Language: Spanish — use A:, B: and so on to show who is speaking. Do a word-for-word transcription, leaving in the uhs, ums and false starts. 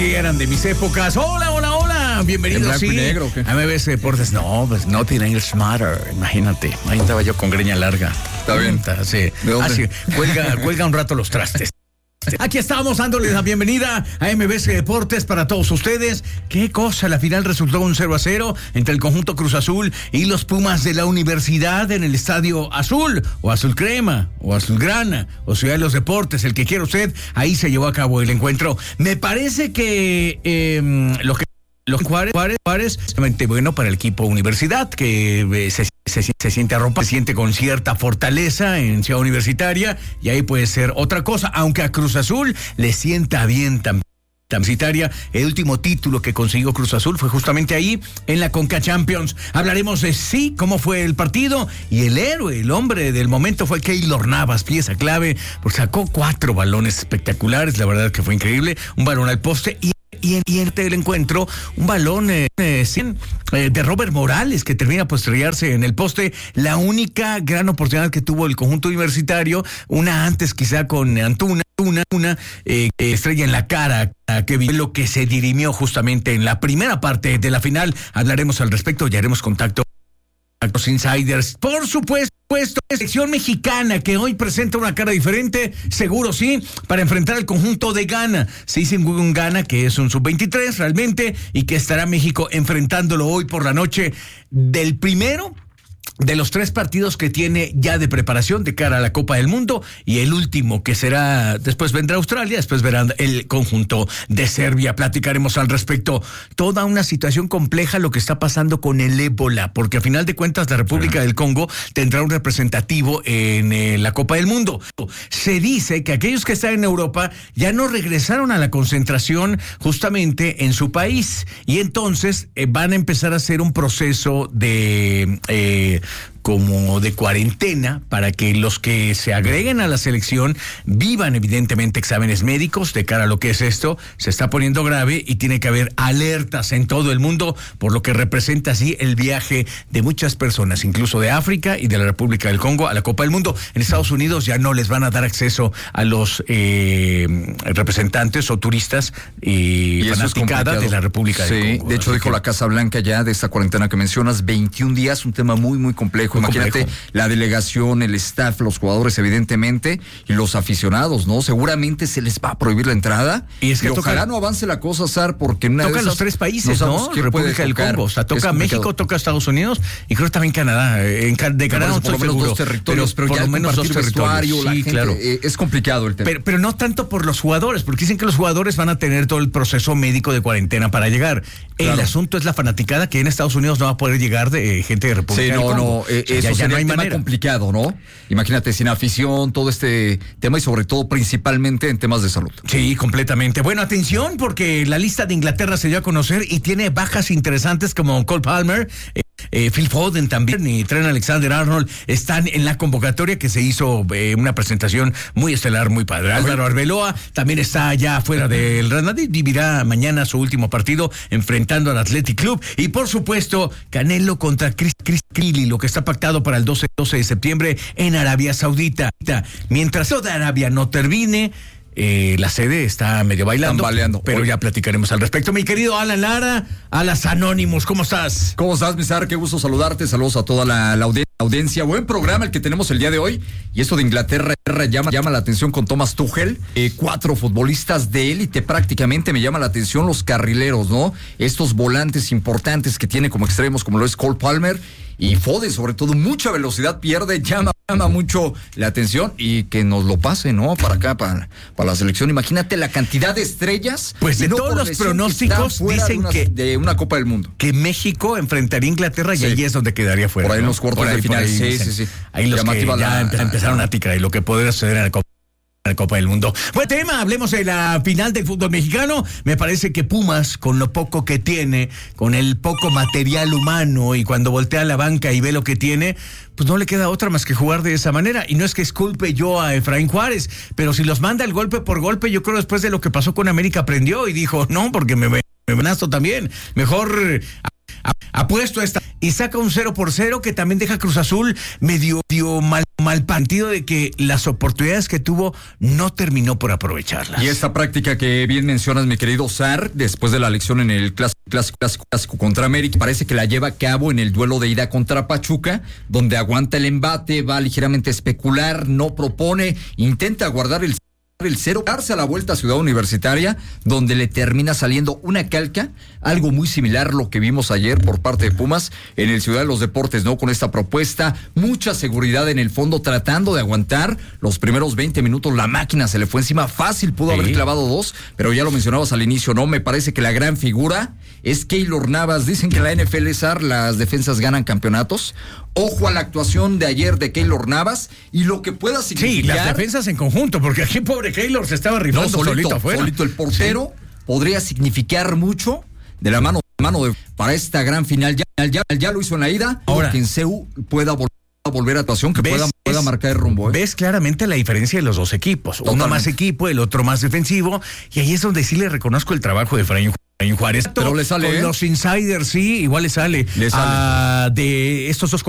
A: Eran de mis épocas. Hola, hola, hola. Bienvenidos, sí.
B: Negro,
A: a M B S Deportes. No, pues Nothing Else Matter. Imagínate. Ahí estaba yo con greña larga.
B: Está bien.
A: Está, sí. Ah, sí. Cuelga, cuelga un rato los trastes. Aquí estamos dándoles la bienvenida a M B S Deportes para todos ustedes. Qué cosa, la final resultó un cero a cero entre el conjunto Cruz Azul y los Pumas de la Universidad en el Estadio Azul, o Azul Crema, o Azulgrana, o Ciudad de los Deportes, el que quiera usted. Ahí se llevó a cabo el encuentro. Me parece que eh, lo que Los Juárez, Juárez, Juárez, realmente bueno para el equipo Universidad, que eh, se, se, se siente arropado, se siente con cierta fortaleza en Ciudad Universitaria, y ahí puede ser otra cosa, aunque a Cruz Azul le sienta bien también. El último título que consiguió Cruz Azul fue justamente ahí, en la Conca Champions. Hablaremos de sí, cómo fue el partido, y el héroe, el hombre del momento fue Keylor Navas, pieza clave, porque sacó cuatro balones espectaculares, la verdad que fue increíble, un balón al poste, y Y en, y en el encuentro, un balón eh, eh, de Robert Morales que termina por estrellarse en el poste. La única gran oportunidad que tuvo el conjunto universitario, una antes quizá con Antuna, una, una eh, estrella en la cara a Kevin, lo que se dirimió justamente en la primera parte de la final. Hablaremos al respecto y haremos contacto con los insiders. Por supuesto, selección mexicana que hoy presenta una cara diferente, seguro sí, para enfrentar al conjunto de Ghana. Sí, sin un Ghana que es un sub veintitrés realmente, y que estará México enfrentándolo hoy por la noche, del primero de los tres partidos que tiene ya de preparación de cara a la Copa del Mundo, y el último que será, después vendrá Australia, después verán el conjunto de Serbia. Platicaremos al respecto. Toda una situación compleja lo que está pasando con el ébola, porque a final de cuentas la República uh-huh. del Congo tendrá un representativo en eh, la Copa del Mundo. Se dice que aquellos que están en Europa ya no regresaron a la concentración justamente en su país, y entonces eh, van a empezar a hacer un proceso de eh, como de cuarentena para que los que se agreguen a la selección vivan evidentemente exámenes médicos de cara a lo que es esto. Se está poniendo grave y tiene que haber alertas en todo el mundo, por lo que representa así el viaje de muchas personas, incluso de África y de la República del Congo, a la Copa del Mundo. En Estados Unidos ya no les van a dar acceso a los eh, representantes o turistas y, y fanaticada de la República
B: sí,
A: del Congo.
B: De hecho,
A: así
B: dijo
A: que...
B: la Casa Blanca ya de esta cuarentena que mencionas, veintiún días, un tema muy, muy complejo. Muy Imagínate complejo. La delegación, el staff, los jugadores, evidentemente, y los aficionados, ¿no? Seguramente se les va a prohibir la entrada. Y es que y toca, ojalá no avance la cosa, Sar, porque una
A: toca
B: de esas,
A: los tres países, ¿no? República del Congo. O sea, toca México, toca Estados Unidos y creo también Canadá. En, de Canadá no estoy seguro. Dos territorios, pero, pero por lo menos dos territorios. Sí, gente, claro.
B: Eh, es complicado el tema.
A: Pero, pero no tanto por los jugadores, porque dicen que los jugadores van a tener todo el proceso médico de cuarentena para llegar. Claro. El asunto es la fanaticada, que en Estados Unidos no va a poder llegar de eh, gente de República
B: sí,
A: del
B: no,
A: Congo.
B: No, eh, o sea, eso ya, ya no hay tema manera. Complicado, ¿no? Imagínate, sin afición, todo este tema y sobre todo principalmente en temas de salud.
A: Sí, completamente. Bueno, atención, porque la lista de Inglaterra se dio a conocer y tiene bajas interesantes como Cole Palmer, eh, eh, Phil Foden también y Trent Alexander-Arnold están en la convocatoria que se hizo eh, una presentación muy estelar, muy padre. Álvaro Arbeloa también está ya fuera del Real Madrid, vivirá mañana su último partido enfrentando al Athletic Club, y por supuesto Canelo contra Chris Crilly, lo que está pactado para el doce de septiembre en Arabia Saudita. Mientras toda Arabia no termine, Eh, la sede está medio bailando,
B: baleando,
A: pero ya platicaremos al respecto. Mi querido Alan Lara, Alas Anónimos, ¿cómo estás?
B: ¿Cómo estás, Misar? Qué gusto saludarte, saludos a toda la, la audiencia. Buen programa el que tenemos el día de hoy, y esto de Inglaterra llama, llama la atención con Thomas Tuchel, eh, cuatro futbolistas de élite prácticamente. Me llama la atención los carrileros, ¿no? Estos volantes importantes que tiene como extremos, como lo es Cole Palmer y Foden, sobre todo, mucha velocidad pierde, llama, llama mucho la atención, y que nos lo pase, ¿no? Para acá, para, para la selección. Imagínate la cantidad de estrellas.
A: Pues de no todos los pronósticos que dicen de una,
B: que de una Copa del Mundo.
A: Que México enfrentaría a Inglaterra, sí. Y ahí es donde quedaría fuera.
B: Por ahí en
A: ¿no?
B: los cuartos de final.
A: Ahí,
B: sí, sí, sí.
A: Ahí los Llamativa que ya la, empezaron la, a ticar y lo que podría suceder en la Copa. La Copa del Mundo. Buen tema, hablemos de la final del fútbol mexicano. Me parece que Pumas, con lo poco que tiene, con el poco material humano, y cuando voltea a la banca y ve lo que tiene, pues no le queda otra más que jugar de esa manera. Y no es que esculpe yo a Efraín Juárez, pero si los manda el golpe por golpe, yo creo después de lo que pasó con América aprendió y dijo, no, porque me, me amenazo también. Mejor... A, a, Apuesto a esta. Y saca un cero por cero que también deja Cruz Azul medio, medio mal, mal partido de que las oportunidades que tuvo no terminó por aprovecharlas.
B: Y esta práctica que bien mencionas, mi querido Sar, después de la elección en el clásico, clásico, clásico, clásico contra América, parece que la lleva a cabo en el duelo de ida contra Pachuca, donde aguanta el embate, va ligeramente a especular, no propone, intenta guardar el el cero, darse a la vuelta a Ciudad Universitaria, donde le termina saliendo una calca, algo muy similar a lo que vimos ayer por parte de Pumas en el Ciudad de los Deportes, ¿no? Con esta propuesta, mucha seguridad en el fondo, tratando de aguantar los primeros veinte minutos, la máquina se le fue encima, fácil, pudo sí. haber clavado dos, pero ya lo mencionabas al inicio, ¿no? Me parece que la gran figura es Keylor Navas. Dicen que en la N F L, Sar, las defensas ganan campeonatos. Ojo a la actuación de ayer de Keylor Navas y lo que pueda significar.
A: Sí, las defensas en conjunto, porque aquí pobre Keylor se estaba rifando no, solito, solito afuera.
B: Solito el portero sí. podría significar mucho de la mano, mano de, para esta gran final. Ya, ya, ya lo hizo en la ida. Ahora que en C U pueda volver a volver a actuación, que pueda, pueda marcar el rumbo. ¿eh?
A: Ves claramente la diferencia de los dos equipos. Totalmente. Uno más equipo, el otro más defensivo. Y ahí es donde sí le reconozco el trabajo de Efraín Juárez.
B: Pero le sale.
A: Con
B: ¿eh?
A: los insiders, sí, igual le sale.
B: Le sale.
A: Uh, de estos dos